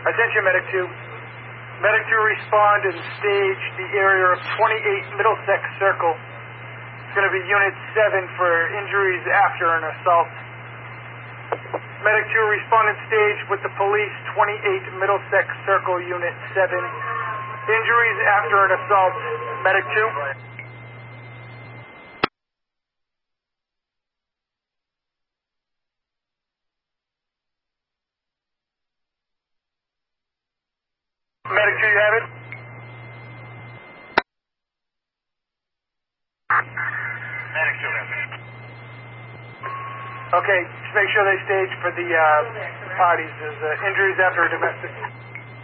Attention, Medic 2. Medic 2, respond and stage the area of 28 Middlesex Circle. It's going to be Unit 7 for injuries after an assault. Medic 2, respond and stage with the police, 28 Middlesex Circle, Unit 7. Injuries after an assault. Medic 2. Medic 2, you have it? Medic 2 has it. Okay, just make sure they stage for the parties. There's injuries after a domestic.